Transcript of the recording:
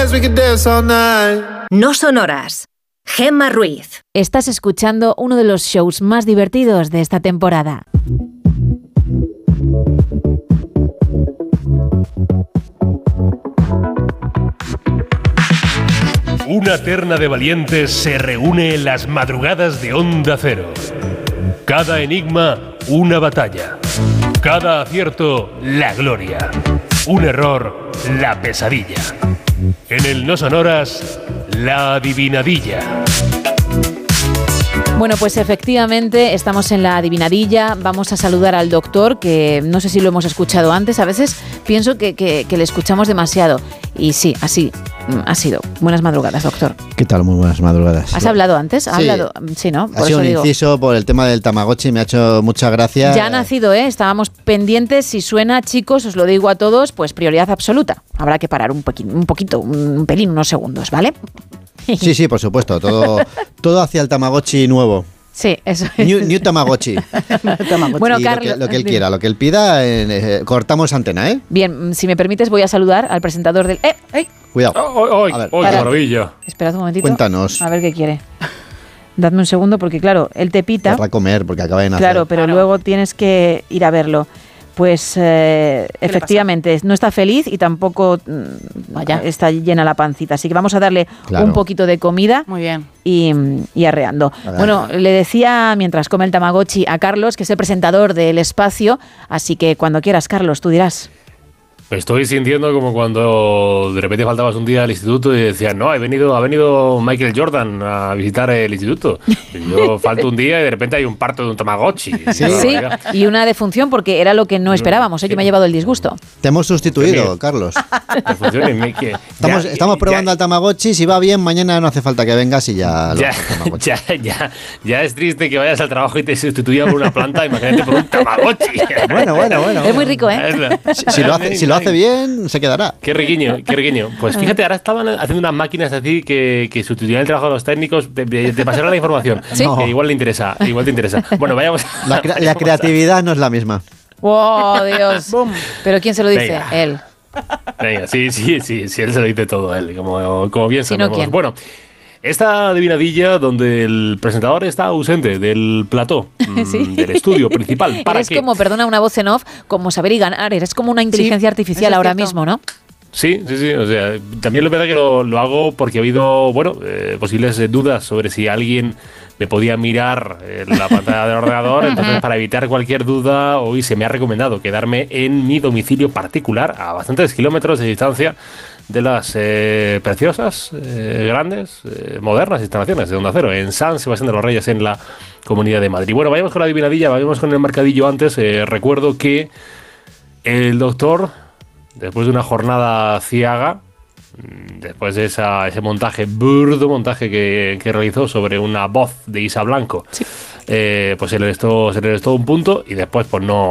No sonoras. Gemma Ruiz. Estás escuchando uno de los shows más divertidos de esta temporada. Una terna de valientes se reúne en las madrugadas de Onda Cero. Cada enigma, una batalla. Cada acierto, la gloria. Un error, la pesadilla. En el No Sonoras, la adivinadilla. Bueno, pues efectivamente estamos en la adivinadilla. Vamos a saludar al doctor, que no sé si lo hemos escuchado antes. A veces pienso que le escuchamos demasiado. Y sí, así ha sido. Buenas madrugadas, doctor. ¿Qué tal? Muy buenas madrugadas. ¿Has hablado antes? Sí. Hablado, sí, ¿no? Ha sido un inciso por el tema del Tamagotchi, me ha hecho mucha gracia. Ya ha nacido, ¿eh? Estábamos pendientes. Si suena, chicos, os lo digo a todos, pues prioridad absoluta. Habrá que parar un pelín, unos segundos, ¿vale? Sí, por supuesto. Todo hacia el Tamagotchi nuevo. Sí, eso es. New Tamagotchi. Bueno, y Carlos, lo que él quiera, lo que él pida, cortamos antena, ¿eh? Bien, si me permites, voy a saludar al presentador del... Cuidado. ¡Ay, qué maravilla! Esperad un momentito. Cuéntanos. A ver qué quiere. Dadme un segundo, porque claro, él te pita. Querrá comer, porque acaba de nacer. Claro, pero luego tienes que ir a verlo. Pues efectivamente, no está feliz y tampoco está llena la pancita. Así que vamos a darle un poquito de comida. Muy bien. Y arreando. Bueno, le decía mientras come el Tamagotchi a Carlos, que es el presentador del espacio, así que cuando quieras, Carlos, tú dirás. Me estoy sintiendo como cuando de repente faltabas un día al instituto y decías, no, ha venido Michael Jordan a visitar el instituto. Yo falto un día y de repente hay un parto de un Tamagotchi. Sí, y una defunción porque era lo que no esperábamos. Yo me he llevado el disgusto. Te hemos sustituido, Carlos. Estamos probando al Tamagotchi. Si va bien, mañana no hace falta que vengas y ya... Ya es triste que vayas al trabajo y te sustituyan por una planta, imagínate por un Tamagotchi. Bueno. Es muy rico, ¿eh? Si lo hace bien, se quedará. Qué riquiño. Pues fíjate, ahora estaban haciendo unas máquinas así que sustituían el trabajo de los técnicos. Te pasarán la información. ¿Sí? Que igual te interesa. Bueno, vayamos. La creatividad no es la misma. ¡Oh, Dios! ¿Pero quién se lo dice? Venga. Él. Venga, sí, él se lo dice todo, él, como bien Si no, sabemos. ¿quién? Bueno, esta adivinadilla donde el presentador está ausente del plató, del estudio principal. Eres como, perdona, una voz en off, como saber y ganar. Eres como una inteligencia artificial ahora mismo, ¿no? Sí. O sea, también es verdad que lo hago porque ha habido, posibles dudas sobre si alguien me podía mirar en la pantalla del ordenador. Entonces, para evitar cualquier duda, hoy se me ha recomendado quedarme en mi domicilio particular, a bastantes kilómetros de distancia de las preciosas, grandes, modernas instalaciones de Onda Cero, en San Sebastián de los Reyes, en la Comunidad de Madrid. Bueno, vayamos con la adivinadilla, vayamos con el marcadillo antes. Recuerdo que el doctor, después de una jornada ciaga, después de ese burdo montaje que realizó sobre una voz de Isa Blanco, pues se le restó un punto y después pues no